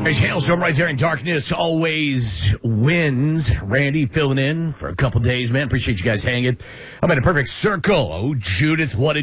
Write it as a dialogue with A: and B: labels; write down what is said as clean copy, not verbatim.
A: There's Hailstorm right there in darkness. Always wins. Randy filling in for a couple days, man. Appreciate you guys hanging. I'm in a perfect circle. Oh, Judith, what did